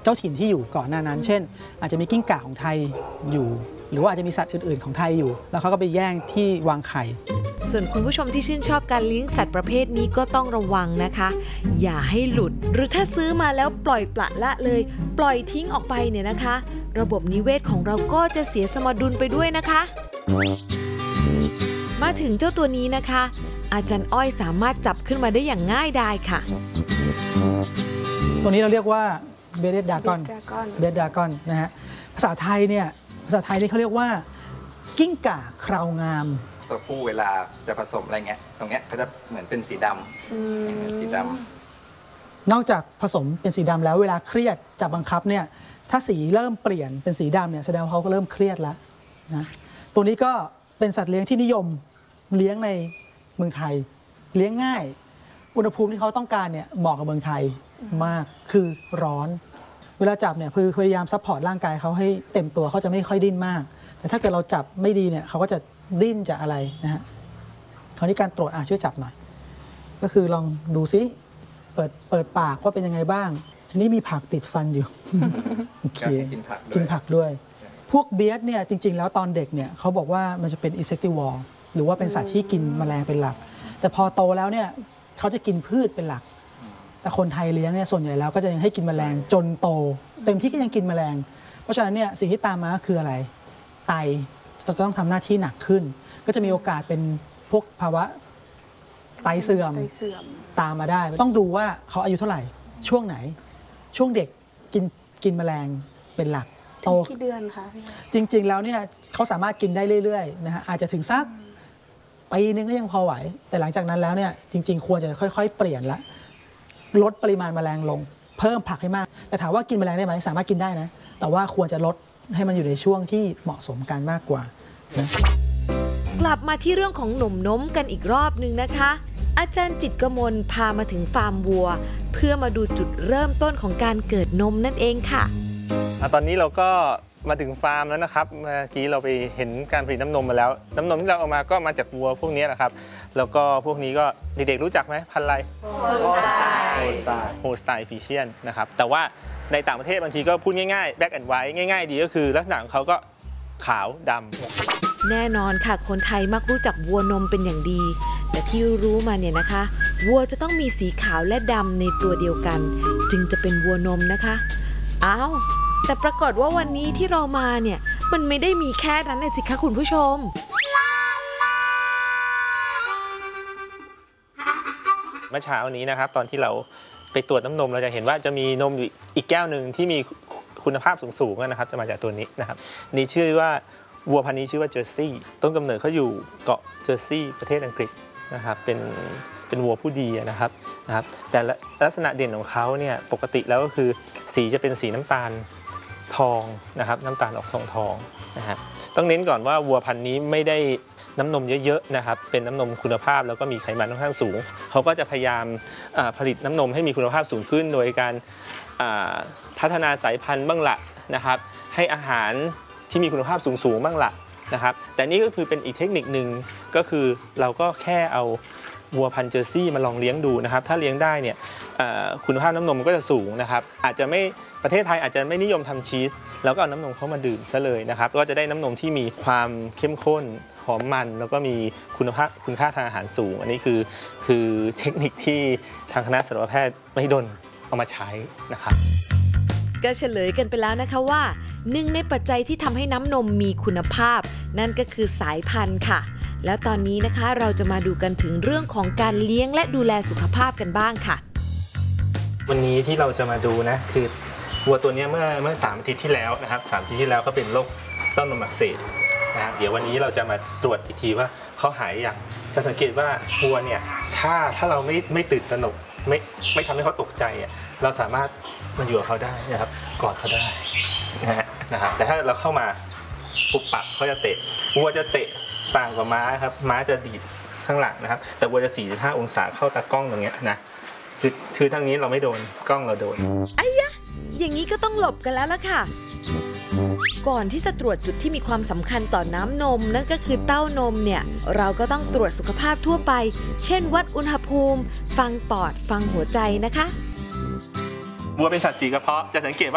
เจ้าถิ่นที่อยู่ก่อนหน้านั้นเช่นอาจจะมีกิ้งก่าของไทยอยู่หรือว่าอาจจะมีสัตว์อื่นๆของไทยอยู่แล้วเขาก็ไปแย่งที่วางไข่ส่วนคุณผู้ชมที่ชื่นชอบการเลี้ยงสัตว์ประเภทนี้ก็ต้องระวังนะคะอย่าให้หลุดหรือถ้าซื้อมาแล้วปล่อยปละละเลยปล่อยทิ้งออกไปเนี่ยนะคะระบบนิเวศของเราก็จะเสียสมดุลไปด้วยนะคะมาถึงเจ้าตัวนี้นะคะอาจารย์อ้อยสามารถจับขึ้นมาได้อย่างง่ายดายค่ะตัวนี้เราเรียกว่าเบเดดากอนนะฮะภาษาไทยเนี่ยเขาเรียกว่ากิ้งก่าคราวงามตัวผู้เวลาจะผสมอะไรเงี้ยตรงเนี้ยเขาจะเหมือนเป็นสีดำสีดำนอกจากผสมเป็นสีดำแล้วเวลาเครียดจับบังคับเนี่ยถ้าสีเริ่มเปลี่ยนเป็นสีดำเนี่ยแสดงว่าเขาก็เริ่มเครียดแล้วนะตัวนี้ก็เป็นสัตว์เลี้ยงที่นิยมเลี้ยงในเมืองไทยเลี้ยงง่ายอุณหภูมิที่เขาต้องการเนี่ยเหมาะกับเมืองไทยมากคือร้อนเวลาจับเนี่ยพยายามซัพพอร์ตร่างกายเขาให้เต็มตัวเขาจะไม่ค่อยดิ้นมากแต่ถ้าเกิดเราจับไม่ดีเนี่ยเขาก็จะดิ้นจะอะไรนะฮะคราวนี้การตรวจช่วยจับหน่อยก็คือลองดูซิเปิดปากว่าเป็นยังไงบ้างทีนี้มีผักติดฟันอยู่โอเคกินผักด้วยพวกเบียดเนี่ยจริงๆแล้วตอนเด็กเนี่ยเขาบอกว่ามันจะเป็น insectivore หรือว่าเป็นสัตว์ที่กินแมลงเป็นหลักแต่พอโตแล้วเนี่ยเขาจะกินพืชเป็นหลักแต่คนไทยเลี้ยงเนี่ยส่วนใหญ่แล้วก็จะยังให้กินแมลงจนโตเต็มที่ก็ยังกินแมลงเพราะฉะนั้นเนี่ยสิ่งที่ตามมาคืออะไรไตจะต้องทำหน้าที่หนักขึ้นก็จะมีโอกาสเป็นพวกภาวะไตเสื่อมตามมาได้ต้องดูว่าเขาอายุเท่าไหร่ช่วงไหนช่วงเด็กกินแมลงเป็นหลักโตกี่เดือนคะจริงๆแล้วเนี่ยเขาสามารถกินได้เรื่อยๆนะฮะอาจจะถึงสักปีนึงก็ยังพอไหวแต่หลังจากนั้นแล้วเนี่ยจริงๆควรจะค่อยๆเปลี่ยนละลดปริมาณแมลงลงเพิ่มผักให้มากแต่ถามว่ากินแมลงได้ไหมสามารถกินได้นะแต่ว่าควรจะลดให้มันอยู่ในช่วงที่เหมาะสมกันมากกว่านะกลับมาที่เรื่องของหนุ่มนมกันอีกรอบนึงนะคะอาจารย์จิตรกมลพามาถึงฟาร์มวัวเพื่อมาดูจุดเริ่มต้นของการเกิดนมนั่นเองค่ะตอนนี้เราก็มาถึงฟาร์มแล้วนะครับเมื่อกี้เราไปเห็นการผลิตน้ำนมมาแล้วน้ำนมที่เราเอามาก็มาจากวัวพวกนี้แหละครับแล้วก็พวกนี้ก็เด็กๆรู้จักไหมพันธุ์อะไรโฮสไตน์ฟรีเชียนนะครับแต่ว่าในต่างประเทศบางทีก็พูดง่ายๆแบ็กแอนด์ไวท์ง่ายๆดีก็คือลักษณะของเขาก็ขาวดำแน่นอนค่ะคนไทยมักรู้จักวัวนมเป็นอย่างดีแต่ที่รู้มาเนี่ยนะคะวัวจะต้องมีสีขาวและดำในตัวเดียวกันจึงจะเป็นวัวนมนะคะอ้าวแต่ปรากฏว่าวันนี้ที่เรามาเนี่ยมันไม่ได้มีแค่นั้นเลยสิคะคุณผู้ชมเมื่อเช้านี้นะครับตอนที่เราไปตรวจน้ำนมเราจะเห็นว่าจะมีนมอีกแก้วหนึ่งที่มีคุณภาพสูงๆนะครับจะมาจากตัวนี้นะครับนี่ชื่อว่าวัวพันธุ์นี้ชื่อว่าเจอร์ซี่ต้นกำเนิดเขาอยู่เกาะเจอร์ซี่ประเทศอังกฤษนะครับเป็นวัวผู้ดีนะครับแต่ลักษณะเด่นของเขาเนี่ยปกติแล้วก็คือสีจะเป็นสีน้ำตาลทองนะครับน้ำตาลออกทองนะฮะต้องเน้นก่อนว่าวัวพันธุ์นี้ไม่ได้น้ำนมเยอะๆนะครับเป็นน้ำนมคุณภาพแล้วก็มีไขมันค่อนข้างสูงเขาก็จะพยายามผลิตน้ำนมให้มีคุณภาพสูงขึ้นโดยการพัฒนาสายพันธุ์บ้างละนะครับให้อาหารที่มีคุณภาพสูงๆบ้างละนะครับแต่นี่ก็คือเป็นอีกเทคนิคหนึ่งก็คือเราก็แค่เอาวัวพันธุ์เจอร์ซี่มาลองเลี้ยงดูนะครับถ้าเลี้ยงได้เนี่ยคุณภาพน้ำนมมันก็จะสูงนะครับอาจจะไม่ประเทศไทยอาจจะไม่นิยมทำชีสแล้วก็เอาน้ำนมเข้ามาดื่มซะเลยนะครับก็จะได้น้ำนมที่มีความเข้มข้นหอมมันแล้วก็มีคุณค่าทางอาหารสูงอันนี้คือเทคนิคที่ทางคณะสัตวแพทย์มหิดลเอามาใช้นะครับก็เฉลยกันไปแล้วนะคะว่าหนึ่งในปัจจัยที่ทำให้น้ำนมมีคุณภาพนั่นก็คือสายพันธุ์ค่ะแล้วตอนนี้นะคะเราจะมาดูกันถึงเรื่องของการเลี้ยงและดูแลสุขภาพกันบ้างค่ะวันนี้ที่เราจะมาดูนะคือวัวตัวนี้เมื่อ3 อาทิตย์ที่แล้วนะครับ3 อาทิตย์ที่แล้วก็เป็นโรคต้อนนมอักเสบนะเดี๋ยววันนี้เราจะมาตรวจอีกทีว่าเขาหายอย่างจะสังเกตว่าวัวเนี่ยถ้าเราไม่ตื่นตระหนกไม่ทำให้เขาตกใจเราสามารถมันอยู่กับเขาได้นะครับกอดเขาได้นะครับแต่ถ้าเราเข้ามาปุบปับเขาจะเตะวัวจะเตะต่างกว่าม้าครับม้าจะดีดข้างหลังนะครับแต่วัวจะ45 องศาเข้าตากล้องตรงนี้นะคือทางนี้เราไม่โดนกล้องเราโดนไอ้ยะอย่างนี้ก็ต้องหลบกันแล้วล่ะค่ะก่อนที่จะตรวจจุดที่มีความสำคัญต่อน้ำนมนั่นก็คือเต้านมเนี่ยเราก็ต้องตรวจสุขภาพทั่วไปเช่นวัดอุณหภูมิฟังปอดฟังหัวใจนะคะวัวเป็นสัตว์สีกระเพาะจะสังเกตว่า